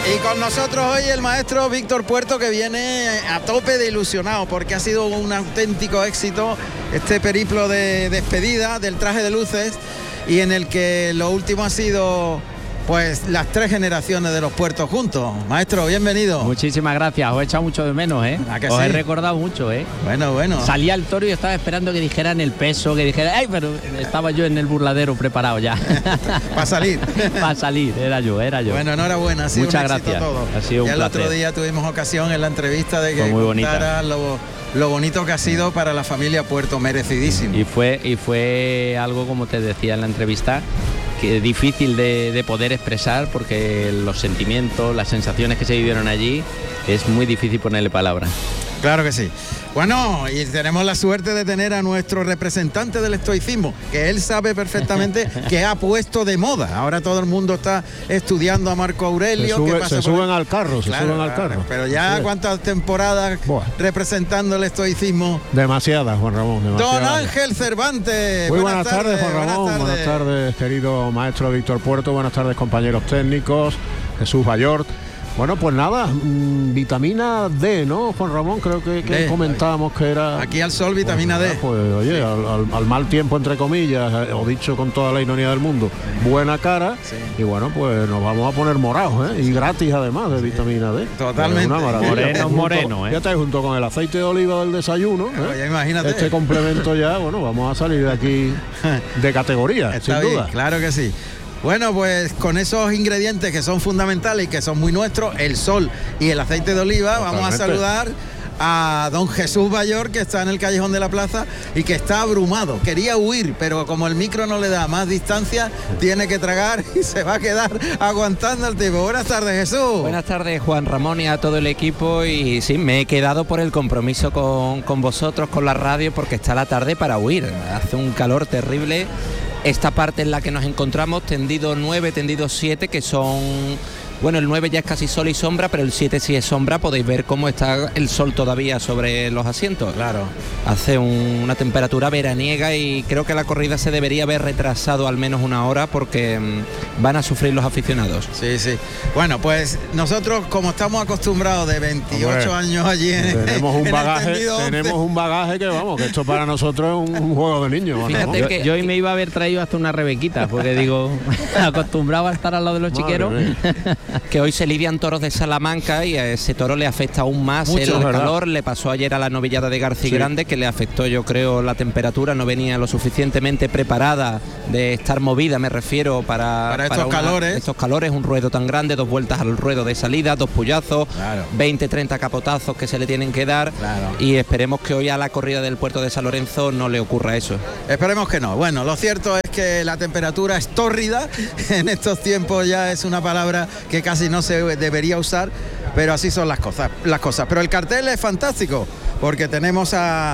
Y con nosotros hoy el maestro Víctor Puerto, que viene a tope de ilusionado porque ha sido un auténtico éxito este periplo de despedida del traje de luces, y en el que lo último ha sido pues las 3 generaciones de los puertos juntos. Maestro, bienvenido. Muchísimas gracias, os he echado mucho de menos, os he recordado mucho, Bueno. Salía el toro y estaba esperando que dijeran el peso, que dijera, pero estaba yo en el burladero preparado ya. Para salir. Para salir, era yo. Bueno, enhorabuena, ha sido muchas un éxito gracias. todo. Ha sido un el placer. otro día tuvimos ocasión en la entrevista de que contara lo bonito que ha sido para la familia Puerto, merecidísimo. Y fue algo, como te decía en la entrevista, que difícil de poder expresar, porque los sentimientos, las sensaciones que se vivieron allí, es muy difícil ponerle palabras. Claro que sí. Bueno, y tenemos la suerte de tener a nuestro representante del estoicismo, que él sabe perfectamente que ha puesto de moda. Ahora todo el mundo está estudiando a Marco Aurelio. Se suben al carro. Pero ya cuántas temporadas representando el estoicismo. Demasiadas, Juan Ramón. Don Ángel Cervantes. Muy buenas tardes, Juan Ramón. Buenas tardes, querido maestro Víctor Puerto. Buenas tardes, compañeros técnicos. Jesús Ballort. Bueno, pues nada, vitamina D, ¿no, Juan Ramón? Creo que comentábamos que era... Aquí al sol, vitamina D. Pues oye, al mal tiempo, entre comillas, o dicho con toda la ironía del mundo, buena cara. Sí. Y bueno, pues nos vamos a poner morados, Y gratis además de vitamina D. Totalmente. Moreno, Ya está, junto con el aceite de oliva del desayuno. Ya imagínate. Este complemento ya, bueno, vamos a salir de aquí de categoría, Está sin bien, duda. claro que sí. Bueno, pues con esos ingredientes que son fundamentales y que son muy nuestros, el sol y el aceite de oliva, Totalmente. vamos a saludar a don Jesús Ballort, que está en el callejón de la plaza y que está abrumado. Quería huir, pero como el micro no le da más distancia, tiene que tragar y se va a quedar aguantando el tipo. Buenas tardes, Jesús. Buenas tardes, Juan Ramón, y a todo el equipo. Y sí, me he quedado por el compromiso con vosotros, con la radio, porque está la tarde para huir. Hace un calor terrible. Esta parte en la que nos encontramos, tendido 9, tendido 7, que son... Bueno, el 9 ya es casi sol y sombra, pero el 7 sí es sombra. Podéis ver cómo está el sol todavía sobre los asientos. Claro. Hace una temperatura veraniega y creo que la corrida se debería haber retrasado al menos una hora, porque van a sufrir los aficionados. Sí. Bueno, pues nosotros, como estamos acostumbrados de 28 años allí tenemos un bagaje que vamos, que esto para nosotros es un juego de niños. Fíjate que yo hoy me iba a haber traído hasta una rebequita, porque digo, acostumbrado a estar al lado de los chiqueros. Que hoy se lidian toros de Salamanca y a ese toro le afecta aún más el calor. Le pasó ayer a la novillada de García Grande, que le afectó, yo creo, la temperatura. No venía lo suficientemente preparada de estar movida, me refiero, para estos calores. Estos calores, un ruedo tan grande, 2 vueltas al ruedo de salida, 2 puyazos, 20, 30 capotazos que se le tienen que dar. Y esperemos que hoy a la corrida del puerto de San Lorenzo no le ocurra eso. Esperemos que no. Bueno, lo cierto es que la temperatura es tórrida. En estos tiempos ya es una palabra que casi no se debería usar, pero así son las cosas. Pero el cartel es fantástico, porque tenemos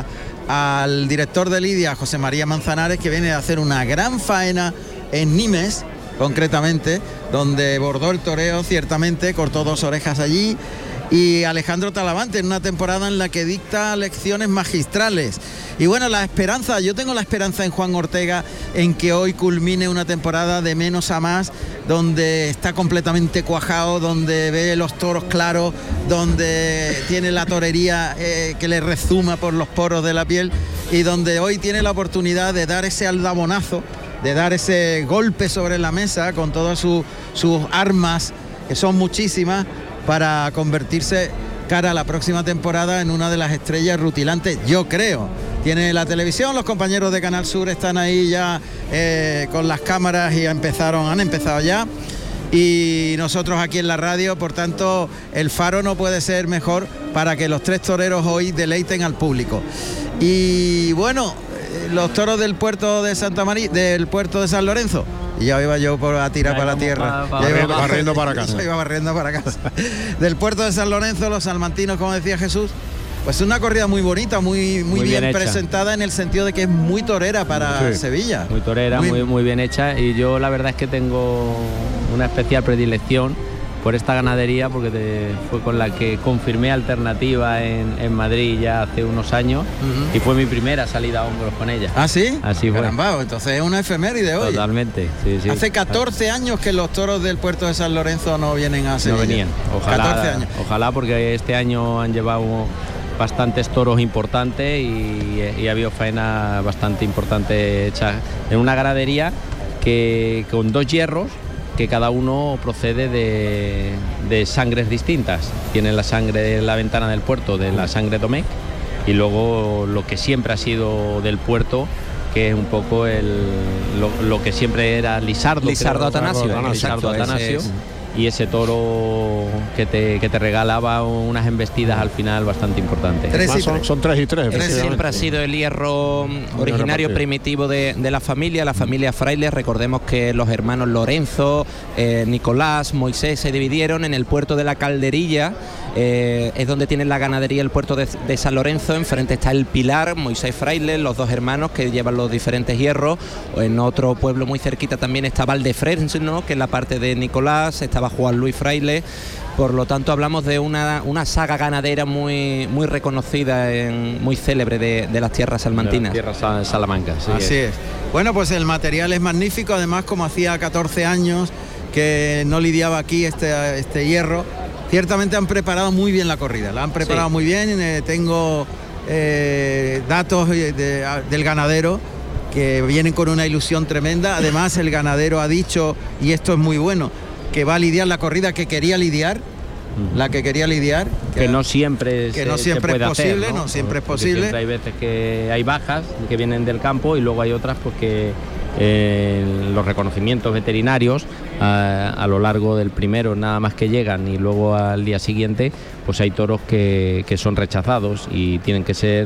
al director de Lidia, José María Manzanares, que viene a hacer una gran faena en Nimes, concretamente, donde bordó el toreo, ciertamente, cortó 2 orejas allí. Y Alejandro Talavante, en una temporada en la que dicta lecciones magistrales. Y bueno, yo tengo la esperanza en Juan Ortega en que hoy culmine una temporada de menos a más, donde está completamente cuajado, donde ve los toros claros, donde tiene la torería que le rezuma por los poros de la piel, y donde hoy tiene la oportunidad de dar ese aldabonazo, de dar ese golpe sobre la mesa con todas sus armas, que son muchísimas, para convertirse cara a la próxima temporada en una de las estrellas rutilantes, yo creo. Tiene la televisión, los compañeros de Canal Sur están ahí ya con las cámaras y han empezado ya. Y nosotros aquí en la radio, por tanto, el faro no puede ser mejor para que los 3 toreros hoy deleiten al público. Y bueno, los toros del puerto de Santa María, del puerto de San Lorenzo, y ya iba yo a tirar para la tierra. Barriendo para casa. Iba barriendo para casa. Del puerto de San Lorenzo, los salmantinos, como decía Jesús, pues una corrida muy bonita, muy bien presentada, en el sentido de que es muy torera para Sevilla. Muy torera, muy bien hecha, y yo la verdad es que tengo una especial predilección por esta ganadería, porque fue con la que confirmé alternativa en Madrid ya hace unos años, y fue mi primera salida a hombros con ella. ¿Ah, sí? Así fue. Caramba, entonces es una efeméride hoy. Totalmente, sí. Hace 14 años que los toros del puerto de San Lorenzo no vienen a Sevilla. No venían, 14 años. Ojalá, porque este año han llevado bastantes toros importantes y ha habido faena bastante importante hecha en una ganadería que con 2 hierros que cada uno procede de sangres distintas. Tienen la sangre de la ventana del puerto, de la sangre Domecq, y luego lo que siempre ha sido del puerto, que es un poco lo que siempre era Lisardo Atanasio. Y ese toro que te regalaba unas embestidas al final bastante importantes. Son 3 y 3. Ese siempre ha sido el hierro originario primitivo de la familia Fraile. Recordemos que los hermanos Lorenzo, Nicolás, Moisés se dividieron en el puerto de la Calderilla. Es donde tienen la ganadería el puerto de San Lorenzo. Enfrente está el Pilar, Moisés Fraile, los 2 hermanos que llevan los diferentes hierros. En otro pueblo muy cerquita también está Valdefresno, que es la parte de Nicolás, estaba Juan Luis Fraile. Por lo tanto hablamos de una saga ganadera muy reconocida, muy célebre de las tierras salmantinas. De las tierras Salamanca, sí. Así es. Bueno, pues el material es magnífico, además como hacía 14 años que no lidiaba aquí este hierro. Ciertamente han preparado muy bien la corrida, la han preparado muy bien. Tengo datos del ganadero que vienen con una ilusión tremenda. Además, el ganadero ha dicho, y esto es muy bueno, que va a lidiar la corrida que quería lidiar, que no siempre es posible, hacer, no siempre es posible. Siempre hay veces que hay bajas que vienen del campo y luego hay otras porque los reconocimientos veterinarios a lo largo del primero nada más que llegan y luego al día siguiente pues hay toros que son rechazados y tienen que ser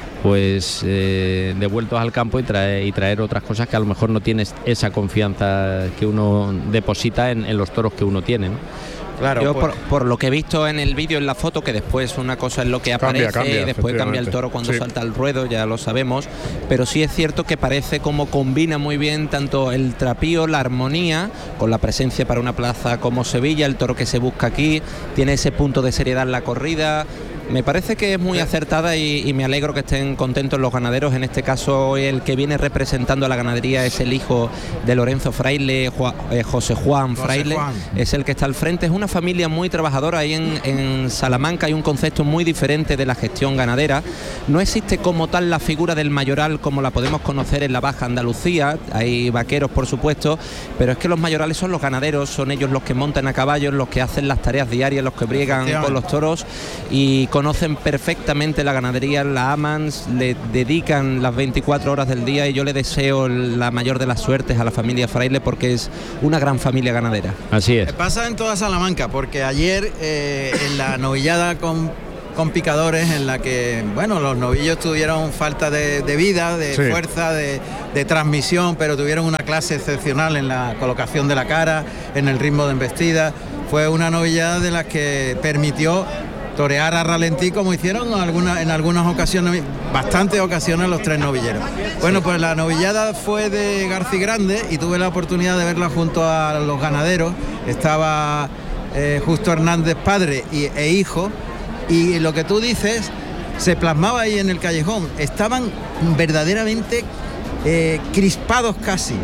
devueltos al campo y traer otras cosas que a lo mejor no tienes esa confianza que uno deposita en los toros que uno tiene, ¿no? Claro, yo por lo que he visto en el vídeo, en la foto, que después una cosa es lo que aparece, cambia, después cambia el toro cuando salta al ruedo, ya lo sabemos, pero sí es cierto que parece como combina muy bien tanto el trapío, la armonía, con la presencia para una plaza como Sevilla, el toro que se busca aquí, tiene ese punto de seriedad en la corrida. Me parece que es muy acertada y me alegro que estén contentos los ganaderos. En este caso el que viene representando a la ganadería es el hijo de Lorenzo Fraile, José Juan Fraile, es el que está al frente. Es una familia muy trabajadora. Ahí en Salamanca hay un concepto muy diferente de la gestión ganadera. No existe como tal la figura del mayoral como la podemos conocer en la Baja Andalucía. Hay vaqueros, por supuesto, pero es que los mayorales son los ganaderos, son ellos los que montan a caballos, los que hacen las tareas diarias, los que briegan con los toros y conocen perfectamente la ganadería, la aman, le dedican las 24 horas del día y yo le deseo la mayor de las suertes a la familia Fraile porque es una gran familia ganadera. Así es. Pasa en toda Salamanca porque ayer en la novillada con picadores en la que, bueno, los novillos tuvieron falta de vida, de fuerza, de transmisión, pero tuvieron una clase excepcional en la colocación de la cara, en el ritmo de embestida. Fue una novillada de las que permitió torear a ralentí como hicieron en algunas ocasiones, bastantes ocasiones, los 3 novilleros. Bueno, pues la novillada fue de Garci Grande y tuve la oportunidad de verla junto a los ganaderos. Estaba Justo Hernández padre e hijo, y lo que tú dices se plasmaba ahí en el callejón. Estaban verdaderamente crispados casi,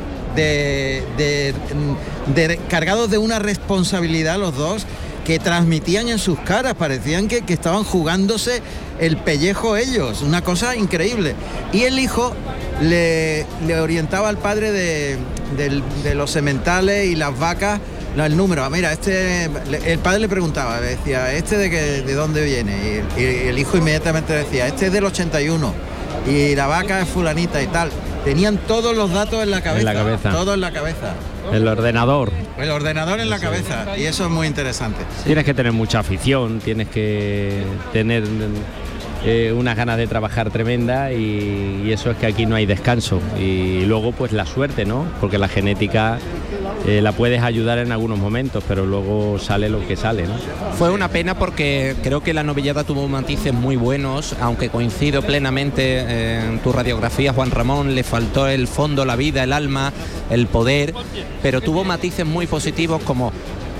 cargados de una responsabilidad los dos, que transmitían en sus caras, parecían que estaban jugándose el pellejo ellos, una cosa increíble. Y el hijo le orientaba al padre de los sementales y las vacas, el número. Mira, el padre le preguntaba, le decía, ¿de dónde viene? Y el hijo inmediatamente decía, este es del 81 y la vaca es fulanita y tal. Tenían todos los datos en la cabeza. Todo en la cabeza. El ordenador en la cabeza, y eso es muy interesante. Tienes que tener mucha afición, tienes que tener unas ganas de trabajar tremenda y eso es que aquí no hay descanso. Y luego pues la suerte, ¿no? Porque la genética la puedes ayudar en algunos momentos, pero luego sale lo que sale, ¿no? Fue una pena porque creo que la novillada tuvo matices muy buenos, aunque coincido plenamente en tu radiografía, Juan Ramón, le faltó el fondo, la vida, el alma, el poder, pero tuvo matices muy positivos como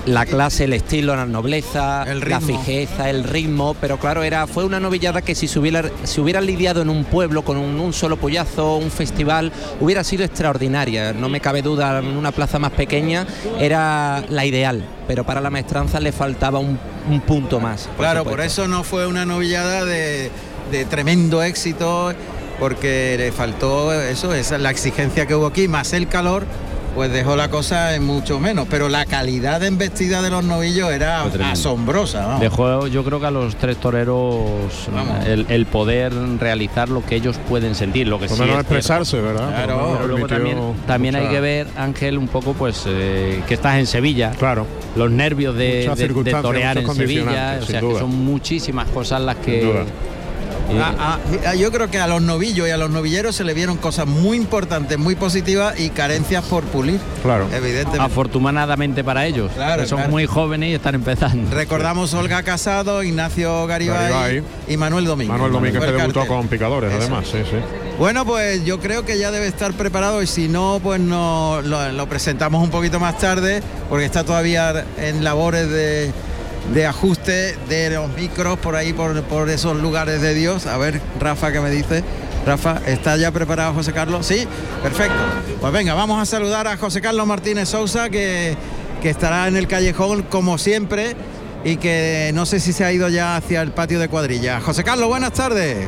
la clase, el estilo, la nobleza, la fijeza, el ritmo, pero claro, fue una novillada que si se hubiera lidiado en un pueblo con un solo pollazo, un festival, hubiera sido extraordinaria, no me cabe duda, en una plaza más pequeña era la ideal, pero para la maestranza le faltaba un punto más. Claro, por eso no fue una novillada de tremendo éxito, porque le faltó eso, esa es la exigencia que hubo aquí, más el calor, pues dejó la cosa en mucho menos, pero la calidad de embestida de los novillos era asombrosa. Vamos. Dejó, yo creo que a los tres toreros el poder realizar lo que ellos pueden sentir, lo que sí menos expresarse, ¿verdad? Claro, pero luego también hay que ver, Ángel, un poco pues que estás en Sevilla, claro, los nervios de torear en Sevilla, o sea, que son muchísimas cosas las que... Yo creo que a los novillos y a los novilleros se le vieron cosas muy importantes, muy positivas y carencias por pulir. Claro. Evidentemente. Afortunadamente para ellos, que son muy jóvenes y están empezando. Recordamos Olga Casado, Ignacio Garibay y Manuel Domínguez. Manuel Domínguez que debutó con picadores, además. Sí. Bueno, pues yo creo que ya debe estar preparado y si no, pues lo presentamos un poquito más tarde, porque está todavía en labores de ajuste de los micros por ahí, por esos lugares de Dios. A ver, Rafa, ¿qué me dice? Rafa, ¿está ya preparado José Carlos? Sí, perfecto. Pues venga, vamos a saludar a José Carlos Martínez Sousa, que estará en el callejón como siempre y que no sé si se ha ido ya hacia el patio de cuadrilla. José Carlos, buenas tardes.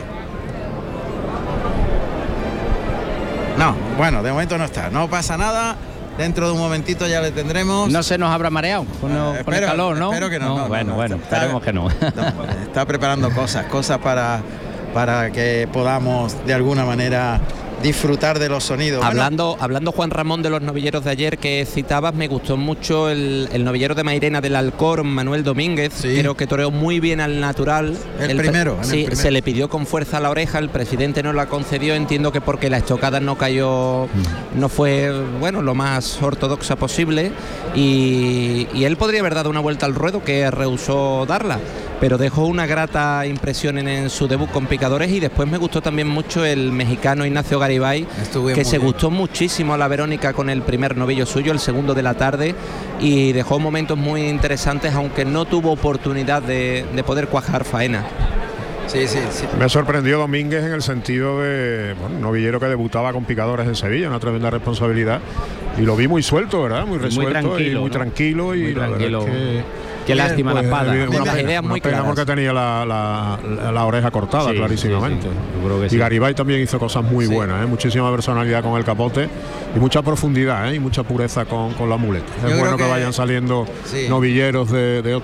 No, bueno, de momento no está, no pasa nada. Dentro de un momentito ya le tendremos. No se nos habrá mareado con el calor, ¿no? Espero que no. Bueno, esperemos que no. Está preparando cosas para que podamos de alguna manera disfrutar de los sonidos. Hablando Juan Ramón de los novilleros de ayer que citabas, me gustó mucho el novillero de Mairena del Alcor, Manuel Domínguez. Sí. Creo que toreó muy bien al natural. El primero. Se le pidió con fuerza a la oreja, el presidente no la concedió, entiendo que porque la estocada no cayó, no fue lo más ortodoxa posible y él podría haber dado una vuelta al ruedo que rehusó darla, pero dejó una grata impresión en su debut con picadores. Y después me gustó también mucho el mexicano Ignacio Garibay, que se gustó muchísimo a la Verónica con el primer novillo suyo, el segundo de la tarde, y dejó momentos muy interesantes, aunque no tuvo oportunidad de poder cuajar faena. Sí. Me sorprendió Domínguez en el sentido de novillero que debutaba con picadores en Sevilla, una tremenda responsabilidad, y lo vi muy suelto, ¿verdad? Muy resuelto, muy tranquilo. Qué lástima la espada. Una idea muy clara, porque tenía la oreja cortada, clarísimamente. Yo creo que sí. Y Garibay también hizo cosas muy buenas, muchísima personalidad con el capote y mucha profundidad, y mucha pureza con la muleta. Es bueno que vayan saliendo novilleros de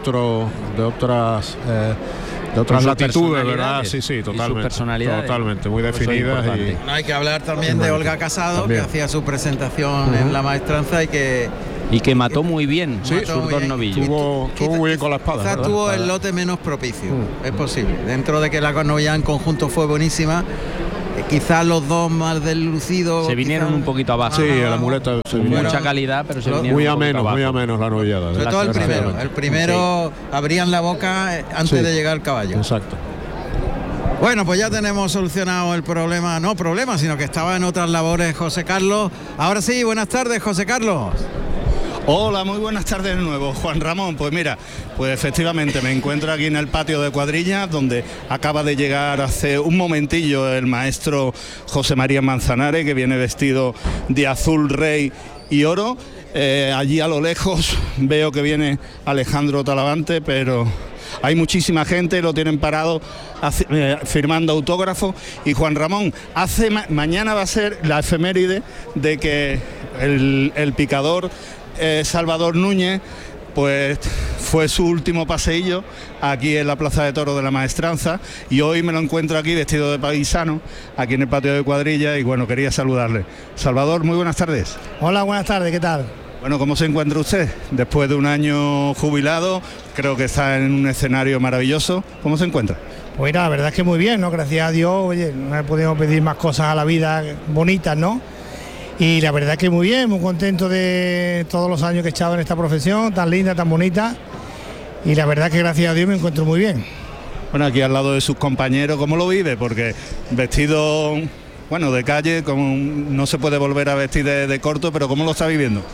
otras latitudes, ¿verdad? Sí, totalmente, muy definidas. No hay que hablar también de Olga Casado, que hacía su presentación en la maestranza y que mató muy bien sus dos novillos. Estuvo muy bien con la espada. Quizás tuvo el lote menos propicio, es posible. Dentro de que la novillada en conjunto fue buenísima, quizás los dos más deslucidos se vinieron un poquito abajo. Sí, la muleta se vinieron. Mucha calidad, pero se vinieron muy a menos la novillada. Sobre todo el primero abrían la boca antes de llegar al caballo. Exacto. Bueno, pues ya tenemos solucionado el problema, sino que estaba en otras labores José Carlos. Ahora sí, buenas tardes, José Carlos. Hola, muy buenas tardes de nuevo, Juan Ramón. Pues mira, pues efectivamente me encuentro aquí en el patio de cuadrilla, donde acaba de llegar hace un momentillo el maestro José María Manzanares, que viene vestido de azul rey y oro. Allí a lo lejos veo que viene Alejandro Talavante, pero hay muchísima gente, lo tienen parado firmando autógrafos. Y Juan Ramón, mañana va a ser la efeméride de que el picador Salvador Núñez, pues fue su último paseillo aquí en la Plaza de Toros de la Maestranza, y hoy me lo encuentro aquí vestido de paisano, aquí en el patio de cuadrilla, y bueno, quería saludarle. Salvador, muy buenas tardes. Hola, buenas tardes, ¿qué tal? Bueno, ¿cómo se encuentra usted? Después de un año jubilado, creo que está en un escenario maravilloso. ¿Cómo se encuentra? Pues mira, la verdad es que muy bien, ¿no? Gracias a Dios, oye, no he podido pedir más cosas a la vida bonitas, ¿no? Y la verdad es que muy bien, muy contento de todos los años que he echado en esta profesión, tan linda, tan bonita. Y la verdad es que gracias a Dios me encuentro muy bien. Bueno, aquí al lado de sus compañeros, ¿cómo lo vive? Porque vestido, de calle, como no se puede volver a vestir de corto, pero ¿cómo lo está viviendo?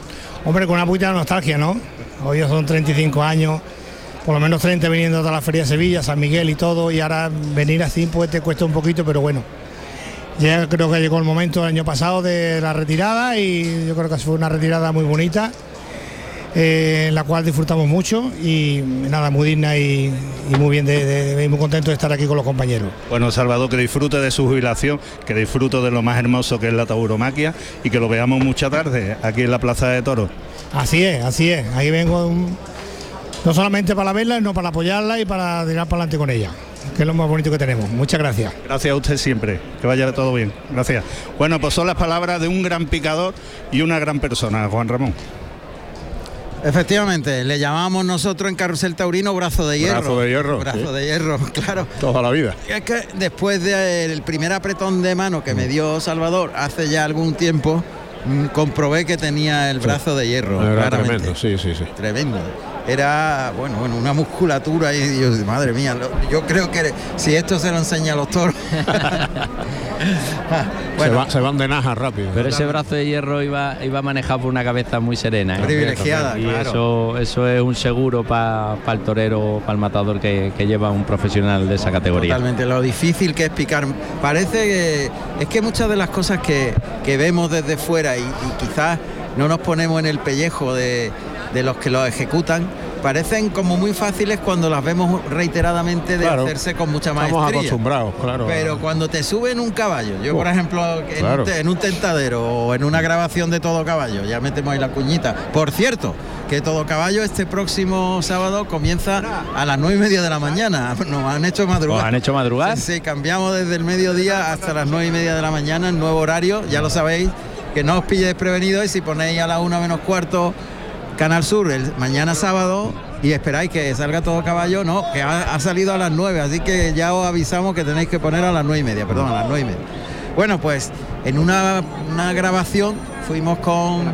Hombre, con una puta nostalgia, ¿no? Hoy son 35 años, por lo menos 30 viniendo de la Feria de Sevilla, San Miguel y todo, y ahora venir así pues te cuesta un poquito, pero bueno. Ya creo que llegó el momento el año pasado de la retirada y yo creo que fue una retirada muy bonita, en la cual disfrutamos mucho y nada, muy digna y muy bien, muy contento de estar aquí con los compañeros. Bueno, Salvador, que disfrute de su jubilación, que disfrute de lo más hermoso que es la tauromaquia y que lo veamos mucha tarde aquí en la Plaza de Toros. Así es, ahí vengo no solamente para verla, sino para apoyarla y para tirar para adelante con ella, que es lo más bonito que tenemos. Muchas gracias. Gracias a usted siempre, que vaya todo bien. Gracias. Bueno, pues son las palabras de un gran picador y una gran persona, Juan Ramón. Efectivamente, le llamamos nosotros en Carrusel Taurino brazo de hierro. Brazo de hierro. Brazo sí. de hierro, claro. Toda la vida. Y es que después del primer apretón de mano que me dio Salvador hace ya algún tiempo, comprobé que tenía el brazo de hierro. Era claramente. tremendo, sí. Tremendo. Era, bueno, una musculatura y Dios, madre mía, yo creo que si esto se lo enseña a los toros. Bueno, se van de naja rápido. Pero ese brazo de hierro iba manejado por una cabeza muy serena, privilegiada, y claro. eso es un seguro para el torero, para el matador que lleva un profesional de esa categoría. Totalmente, lo difícil que es picar. Parece que muchas de las cosas que vemos desde fuera y quizás no nos ponemos en el pellejo de los que lo ejecutan, parecen como muy fáciles cuando las vemos reiteradamente de hacerse con mucha maestría. Estamos acostumbrados, claro. Pero cuando te suben un caballo, yo por ejemplo en un tentadero o en una grabación de Todo Caballo, ya metemos ahí la cuñita. Por cierto, que Todo Caballo este próximo sábado comienza a las 9:30 de la mañana. Nos han hecho madrugar. ¿Os han hecho madrugar? Sí, cambiamos desde el mediodía hasta las 9:30 de la mañana, el nuevo horario, ya lo sabéis, que no os pille desprevenidos, y si ponéis a la 1 menos cuarto Canal Sur mañana sábado y esperáis que salga Todo Caballo, no, que ha salido a las 9, así que ya os avisamos que tenéis que poner a las 9:30, perdón, a las 9:30. Bueno, pues en una grabación fuimos con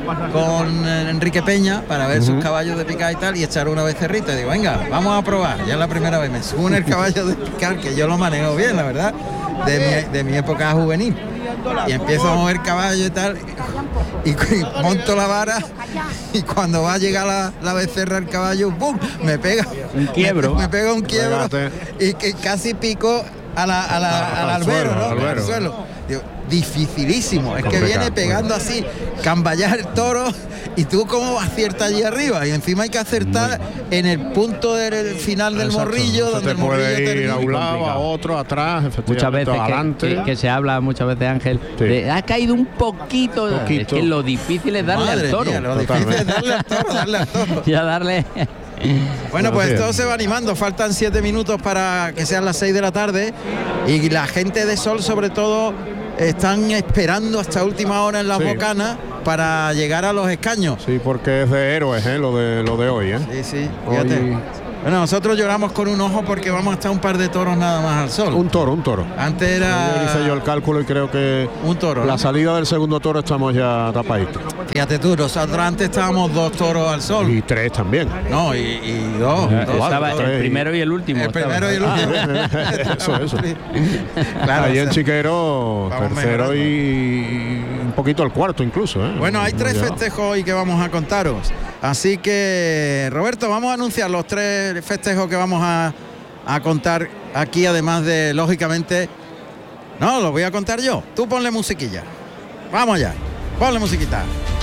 Enrique Peña para ver sus caballos de picar y tal, y echar una becerrita. Y digo, venga, vamos a probar. Ya es la primera vez me subo en el caballo de picar, que yo lo manejo bien, la verdad, de mi época juvenil. Y empiezo a mover caballo y tal, y monto la vara, y cuando va a llegar la becerra al caballo, ¡pum!, me pega un quiebro. Me pega un quiebro y que casi pico al albero, ¿no? Al suelo. Digo, dificilísimo, es que viene pegando así, camballar el toro, y tú cómo aciertas allí arriba, y encima hay que acertar en el punto del final del morrillo, donde el morrillo termina. A un lado, a otro, atrás, muchas veces adelante. que se habla muchas veces, Ángel, ha caído un poquito. Es que lo difícil es darle al toro. Mía, lo difícil es darle al toro. Ya darle. Bueno, pues todo se va animando, faltan 7 minutos para que sean las 6 de la tarde, y la gente de Sol sobre todo están esperando hasta última hora en las bocanas para llegar a los escaños. Sí, porque es de héroes, lo de hoy, Sí, fíjate. Hoy... Bueno, nosotros lloramos con un ojo porque vamos a estar un par de toros nada más al sol. Un toro. Antes era... Yo hice yo el cálculo y creo que un toro. La salida del segundo toro estamos ya tapaditos. Fíjate tú, nosotros antes estábamos 2 toros al sol. Y 3 también. No, y 2. Estaba el primero y el último. El primero y el último. Eso. Claro, ahí en Chiquero, tercero y un poquito al cuarto incluso. Bueno, hay 3 festejos hoy que vamos a contaros. Así que, Roberto, vamos a anunciar los 3 festejos que vamos a contar aquí, además de, lógicamente... No, los voy a contar yo. Tú ponle musiquilla. Vamos allá. Ponle musiquita.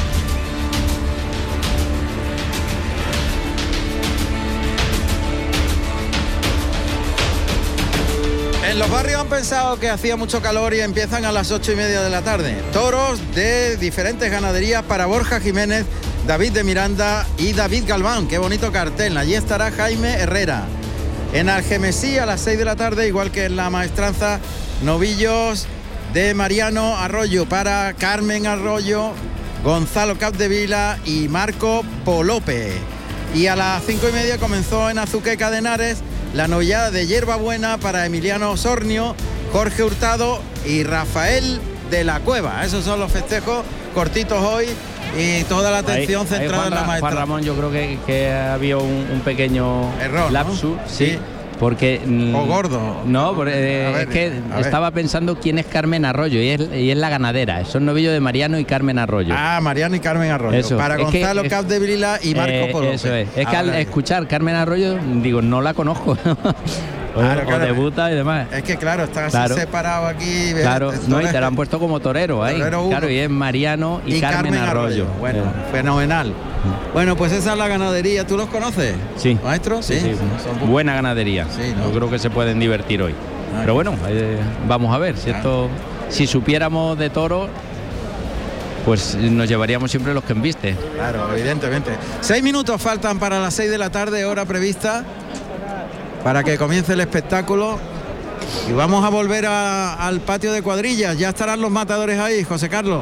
En los barrios han pensado que hacía mucho calor y empiezan a las 8:30 de la tarde. Toros de diferentes ganaderías para Borja Jiménez, David de Miranda y David Galván. Qué bonito cartel. Allí estará Jaime Herrera. En Algemesí a las 6 de la tarde, igual que en la Maestranza, novillos de Mariano Arroyo para Carmen Arroyo, Gonzalo Capdevila y Marco Polope. Y a las 5:30 comenzó en Azuqueca de Henares la novillada de Hierbabuena para Emiliano Osornio, Jorge Hurtado y Rafael de la Cueva. Esos son los festejos cortitos hoy y toda la atención centrada en la maestra. Juan Ramón, yo creo que había un pequeño error, lapsus, ¿no? Sí. Porque o gordo. No, es que estaba pensando quién es Carmen Arroyo y es la ganadera. Son novillos de Mariano y Carmen Arroyo. Mariano y Carmen Arroyo. Eso. Para Gonzalo Capdevila y Marco Polo. Eso es. Es que al escuchar Carmen Arroyo digo, no la conozco. o debuta y demás. Es que claro, están así separados aquí. Claro, no, y te lo han puesto como torero ahí. Claro, y es Mariano y Carmen Arroyo. Bueno, fenomenal. Bueno, pues esa es la ganadería. ¿Tú los conoces? Sí. ¿Maestro? Sí. Buena ganadería. Sí, ¿no? Yo creo que se pueden divertir hoy. Pero bueno, vamos a ver. Si supiéramos de toros, pues nos llevaríamos siempre los que embiste. Claro, evidentemente. 6 minutos faltan para las 6 de la tarde, hora prevista, para que comience el espectáculo. Y vamos a volver al patio de cuadrillas. Ya estarán los matadores ahí, José Carlos.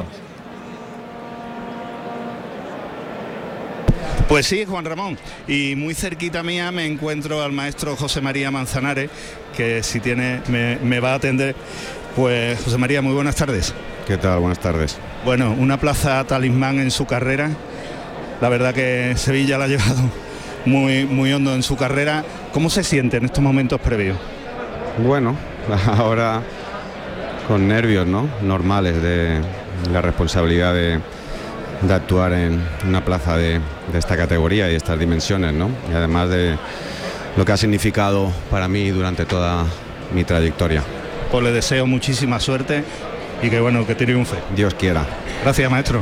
Pues sí, Juan Ramón, y muy cerquita mía me encuentro al maestro José María Manzanares, que si tiene me va a atender. Pues José María, muy buenas tardes. ¿Qué tal? Buenas tardes. Bueno, una plaza talismán en su carrera. La verdad que Sevilla la ha llevado muy, muy hondo en su carrera. ¿Cómo se siente en estos momentos previos? Bueno, ahora con nervios, ¿no? Normales de la responsabilidad de actuar en una plaza de esta categoría y estas dimensiones, ¿no? Y además de lo que ha significado para mí durante toda mi trayectoria. Pues le deseo muchísima suerte y que bueno, que triunfe. Dios quiera. Gracias, maestro.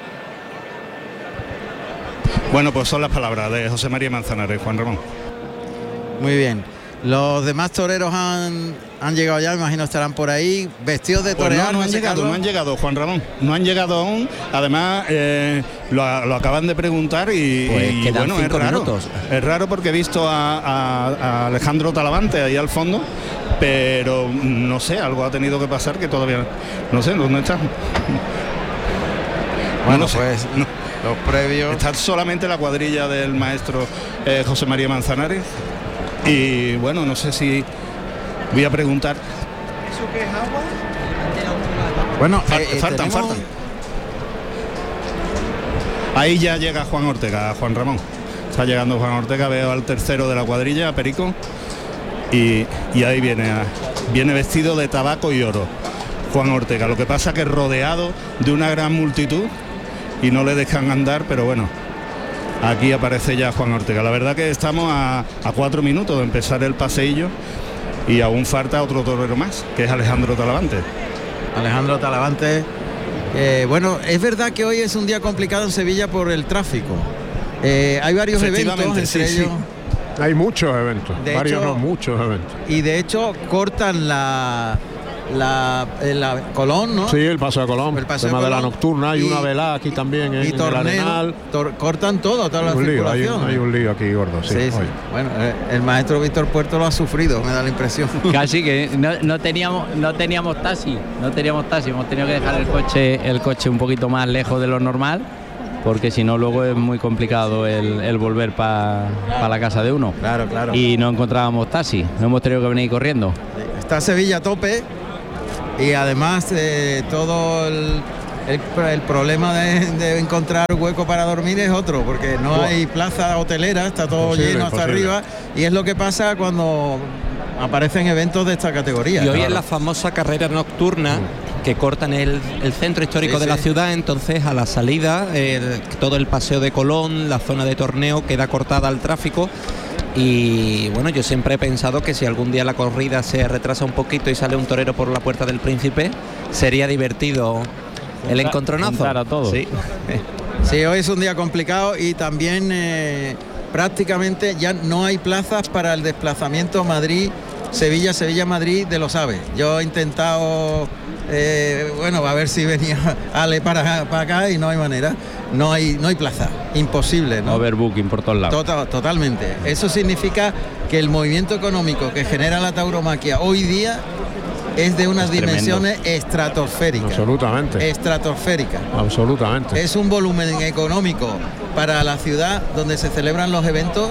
Bueno, pues son las palabras de José María Manzanares, Juan Ramón. Muy bien. Los demás toreros han llegado ya, me imagino estarán por ahí, vestidos de torear. Pues no han llegado, Juan Ramón. No han llegado aún. Además, lo acaban de preguntar y bueno, es raro. Minutos. Es raro porque he visto a Alejandro Talavante ahí al fondo, pero no sé, algo ha tenido que pasar que todavía no sé dónde está. Bueno, pues los previos. Está solamente la cuadrilla del maestro José María Manzanares. Y bueno, no sé si voy a preguntar. ¿Eso qué es agua? Bueno, faltan. Ahí ya llega Juan Ortega, Juan Ramón. Está llegando Juan Ortega, veo al tercero de la cuadrilla, a Perico. Y ahí viene vestido de tabaco y oro, Juan Ortega. Lo que pasa que rodeado de una gran multitud y no le dejan andar, pero bueno. Aquí aparece ya Juan Ortega. La verdad que estamos a 4 minutos de empezar el paseillo y aún falta otro torero más, que es Alejandro Talavante. Alejandro Talavante. Bueno, es verdad que hoy es un día complicado en Sevilla por el tráfico. Hay varios eventos, entre ellos. Hay muchos eventos, muchos eventos. Y de hecho cortan la Colón, ¿no? Sí, el Paso de Colón, el tema de la nocturna, hay una velada aquí también en el Arenal. Cortan toda la circulación. Hay un lío aquí gordo, sí. Bueno, el maestro Víctor Puerto lo ha sufrido, me da la impresión. Casi que no teníamos taxi, hemos tenido que dejar el coche un poquito más lejos de lo normal, porque si no luego es muy complicado el volver para la casa de uno. Claro. Y no encontrábamos taxi, no hemos tenido que venir corriendo. Está Sevilla a tope. Y además todo el problema de encontrar hueco para dormir es otro, porque no hay plaza hotelera, está todo lleno hasta arriba, y es lo que pasa cuando aparecen eventos de esta categoría. Y hoy es la famosa carrera nocturna que cortan el centro histórico de la ciudad, entonces a la salida todo el paseo de Colón, la zona de torneo queda cortada al tráfico. Y bueno, yo siempre he pensado que si algún día la corrida se retrasa un poquito y sale un torero por la Puerta del Príncipe, sería divertido el encontronazo. A todos. Sí, hoy es un día complicado y también prácticamente ya no hay plazas para el desplazamiento Madrid-Sevilla, Sevilla-Madrid de los AVE. Yo he intentado, a ver si venía Ale para acá y no hay manera. No hay plaza, imposible, ¿no? Overbooking por todos lados. Totalmente. Eso significa que el movimiento económico que genera la tauromaquia hoy día es de unas dimensiones estratosféricas. Absolutamente. Estratosféricas. Absolutamente. Es un volumen económico para la ciudad donde se celebran los eventos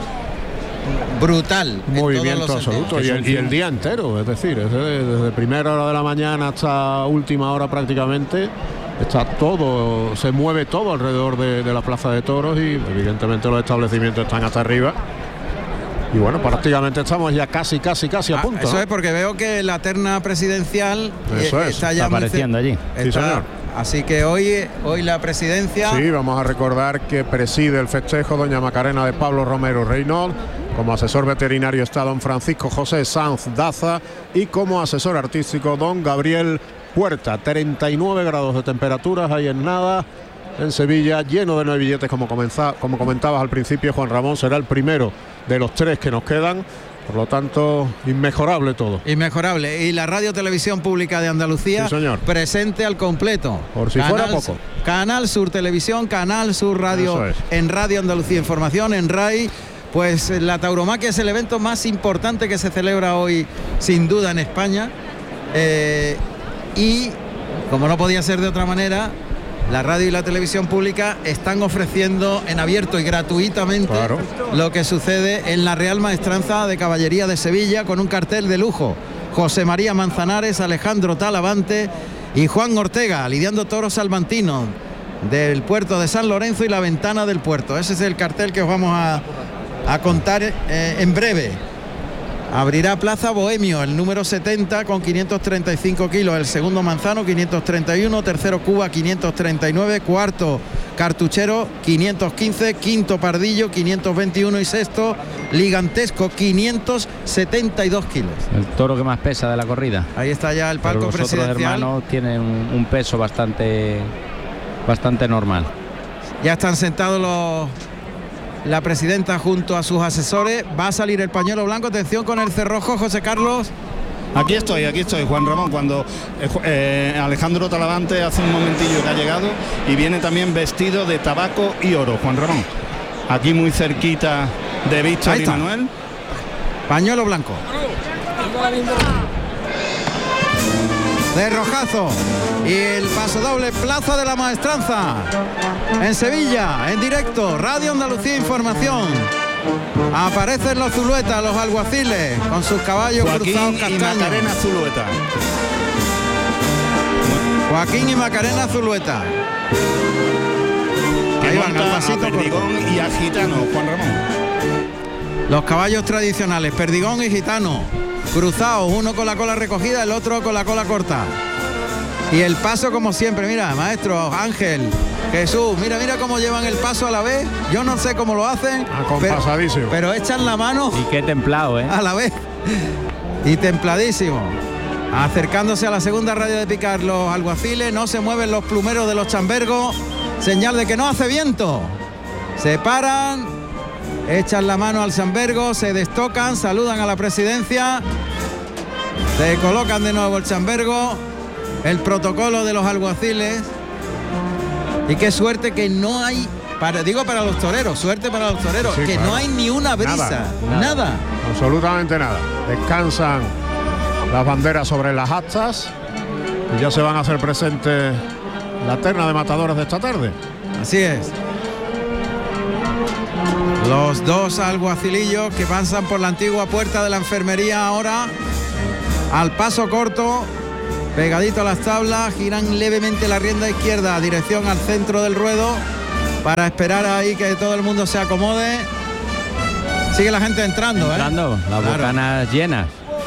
brutal. Movimiento absoluto y el día entero, es decir, desde primera hora de la mañana hasta última hora prácticamente. Está todo, se mueve todo alrededor de la Plaza de Toros y evidentemente los establecimientos están hasta arriba. Y bueno, prácticamente estamos ya casi a punto. Eso ¿no? es, porque veo que la terna presidencial está ya apareciendo allí. Sí, señor. Así que hoy la presidencia... Sí, vamos a recordar que preside el festejo doña Macarena de Pablo Romero Reynol. Como asesor veterinario está don Francisco José Sanz Daza y como asesor artístico don Gabriel Puerta. 39 grados de temperatura hay en nada en Sevilla, lleno de 9 billetes como comentabas al principio, Juan Ramón. Será el primero de los 3 que nos quedan. Por lo tanto, inmejorable todo. Inmejorable. Y la Radio Televisión Pública de Andalucía, sí, señor, presente al completo. Por si fuera poco. Canal Sur Televisión, Canal Sur Radio, en Radio Andalucía Información, en RAI. Pues la tauromaquia es el evento más importante que se celebra hoy, sin duda, en España. Y, como no podía ser de otra manera, la radio y la televisión pública están ofreciendo en abierto y gratuitamente lo que sucede en la Real Maestranza de Caballería de Sevilla, con un cartel de lujo. José María Manzanares, Alejandro Talavante y Juan Ortega, lidiando toros salmantinos del puerto de San Lorenzo y la Ventana del Puerto. Ese es el cartel que os vamos a contar en breve. Abrirá Plaza Bohemio, el número 70, con 535 kilos, el segundo Manzano 531, tercero Cuba 539, cuarto Cartuchero 515, quinto Pardillo 521 y sexto Ligantesco 572 kilos. El toro que más pesa de la corrida. Ahí está ya el palco presidencial. Los otros hermanos tienen un peso bastante normal. Ya están sentados la presidenta junto a sus asesores. Va a salir el pañuelo blanco. Atención con el cerrojo, José Carlos. Aquí estoy, Juan Ramón, cuando Alejandro Talavante hace un momentillo que ha llegado y viene también vestido de tabaco y oro, Juan Ramón. Aquí muy cerquita de Víctor y Manuel. Pañuelo blanco. De rojazo. Y el paso doble, Plaza de la Maestranza, en Sevilla, en directo, Radio Andalucía Información. Aparecen los Zuluetas, los alguaciles, con sus caballos Joaquín cruzados castaños. y Macarena Zulueta. Joaquín y Macarena Zulueta. Ahí van al pasito. A Perdigón y a Gitano, Juan Ramón. Los caballos tradicionales, Perdigón y Gitano, cruzados, uno con la cola recogida, el otro con la cola corta. Y el paso como siempre, mira, maestro Ángel, Jesús, mira cómo llevan el paso a la vez. Yo no sé cómo lo hacen, pero echan la mano. Y qué templado, a la vez. Y templadísimo. Acercándose a la segunda raya de picar los alguaciles, no se mueven los plumeros de los chambergos, señal de que no hace viento. Se paran, echan la mano al chambergo, se destocan, saludan a la presidencia, se colocan de nuevo el chambergo. El protocolo de los alguaciles. Y qué suerte que no hay, para los toreros, suerte para los toreros, sí, que claro, no hay ni una brisa, nada. Absolutamente nada. Descansan las banderas sobre las astas y ya se van a hacer presentes la terna de matadores de esta tarde. Así es. Los dos alguacilillos que pasan por la antigua puerta de la enfermería ahora, al paso corto, pegadito a las tablas, giran levemente la rienda izquierda, dirección al centro del ruedo, para esperar ahí que todo el mundo se acomode. Sigue la gente entrando, las bocanas llenas.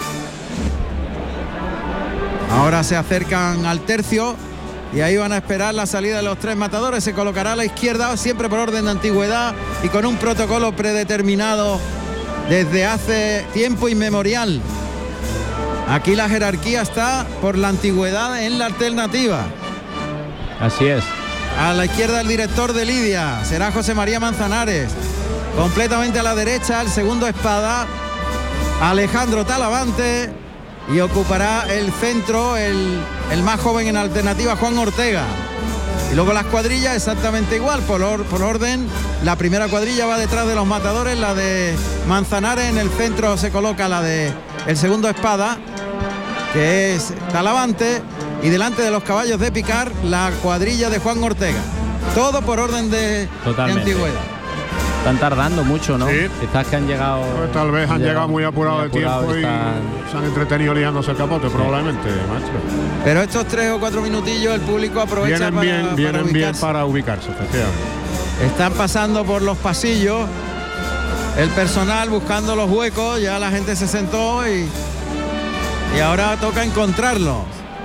Ahora se acercan al tercio y ahí van a esperar la salida de los 3 matadores. Se colocará a la izquierda, siempre por orden de antigüedad y con un protocolo predeterminado desde hace tiempo inmemorial. Aquí la jerarquía está por la antigüedad en la alternativa. Así es. A la izquierda el director de lidia, será José María Manzanares. Completamente a la derecha el segundo espada, Alejandro Talavante. Y ocupará el centro el más joven en alternativa, Juan Ortega. Y luego las cuadrillas exactamente igual, por orden. La primera cuadrilla va detrás de los matadores, la de Manzanares. En el centro se coloca la de el segundo espada, que es Talavante, y delante de los caballos de picar la cuadrilla de Juan Ortega. Todo por orden de antigüedad. Están tardando mucho, ¿no? Sí. Quizás que han llegado... Pues tal vez han llegado muy apurados de tiempo y se han entretenido liándose el capote, probablemente, maestro. Pero estos 3 o 4 minutillos el público aprovecha vienen bien para ubicarse, efectivamente. Están pasando por los pasillos el personal buscando los huecos, ya la gente se sentó y ahora toca encontrarlos.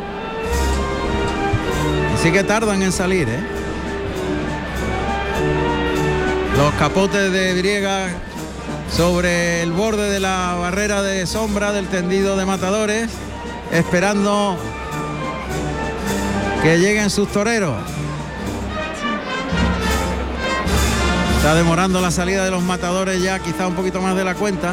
Así que tardan en salir, ¿eh? Los capotes de Briega sobre el borde de la barrera de sombra del tendido de matadores, esperando que lleguen sus toreros. Está demorando la salida de los matadores ya quizá un poquito más de la cuenta.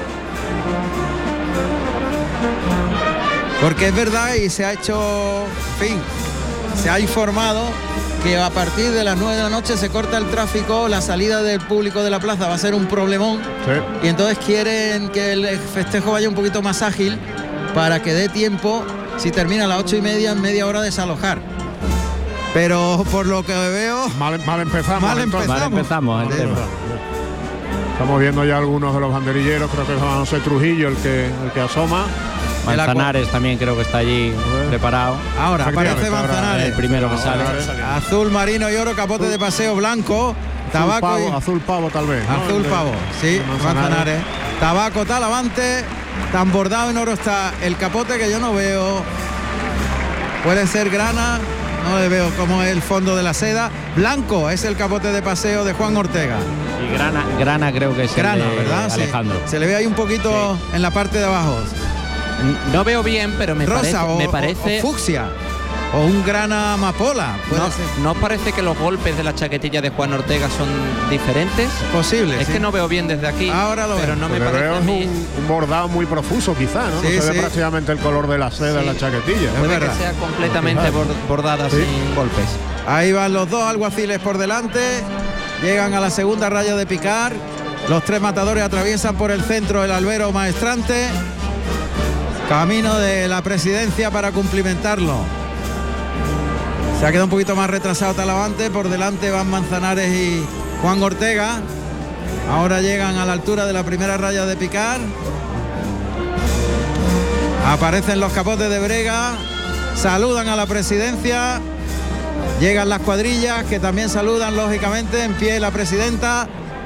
Porque es verdad y se ha hecho, en fin, se ha informado que a partir de las 9 de la noche se corta el tráfico, la salida del público de la plaza va a ser un problemón. Sí. Y entonces quieren que el festejo vaya un poquito más ágil para que dé tiempo, si termina a las 8:30, en media hora desalojar. Pero por lo que veo... Mal empezamos. Estamos viendo ya algunos de los banderilleros, creo que es José Trujillo el que asoma. Manzanares también creo que está allí preparado. Ahora aparece Manzanares, el primero que sale. Azul marino y oro, capote de paseo blanco, tabaco azul pavo tal vez, ¿no? Azul pavo, sí, Manzanares. Tabaco talavante, tan bordado en oro está el capote que yo no veo. Puede ser grana, no le veo como es el fondo de la seda. Blanco es el capote de paseo de Juan Ortega. Y grana creo que es grana, el de ¿verdad? Alejandro. Sí. Se le ve ahí un poquito en la parte de abajo. No veo bien, pero me parece o fucsia o un grana amapola. ¿No parece que los golpes de la chaquetilla de Juan Ortega son diferentes? Posible. Es que no veo bien desde aquí. Ahora lo pero veo. No me parece a mí. Un bordado muy profuso quizá, ¿no? Sí, no se ve prácticamente el color de la seda en la chaquetilla. Puede que sea completamente bordada sin golpes. Ahí van los dos alguaciles por delante. Llegan a la segunda raya de picar. Los tres matadores atraviesan por el centro el albero maestrante. Camino de la presidencia para cumplimentarlo. Se ha quedado un poquito más retrasado Talavante. Por delante van Manzanares y Juan Ortega. Ahora llegan a la altura de la primera raya de picar. Aparecen los capotes de Brega. Saludan a la presidencia. Llegan las cuadrillas que también saludan lógicamente. En pie la presidenta.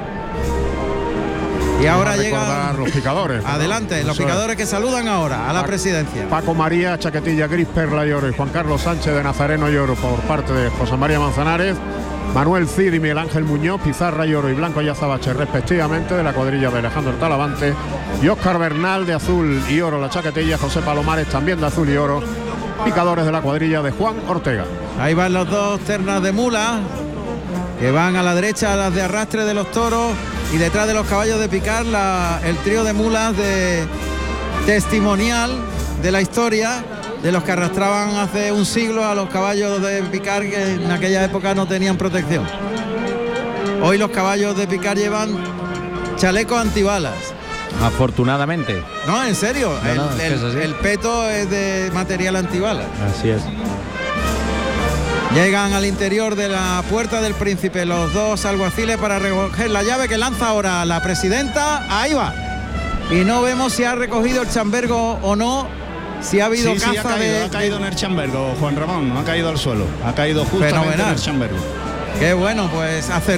Y ahora llegan los picadores. Adelante, los picadores que saludan ahora a la presidencia. Paco María, chaquetilla gris, perla y oro, y Juan Carlos Sánchez de Nazareno y oro por parte de José María Manzanares. Manuel Cid y Miguel Ángel Muñoz, pizarra y oro y blanco y azabache respectivamente de la cuadrilla de Alejandro Talavante. Y Óscar Bernal de azul y oro la chaquetilla, José Palomares también de azul y oro, picadores de la cuadrilla de Juan Ortega. Ahí van los dos ternas de mula que van a la derecha, a las de arrastre de los toros, y detrás de los caballos de picar el trío de mulas de testimonial de la historia de los que arrastraban hace un siglo a los caballos de picar que en aquella época no tenían protección. Hoy los caballos de picar llevan chalecos antibalas. Afortunadamente. No, en serio, no, el peto es de material antibalas. Así es. Llegan al interior de la Puerta del Príncipe los dos alguaciles para recoger la llave que lanza ahora la presidenta. Ahí va. Y no vemos si ha recogido el chambergo o no, si ha habido caza ha caído en el chambergo, Juan Ramón, no ha caído al suelo, ha caído justamente en el chambergo. Qué bueno, pues hace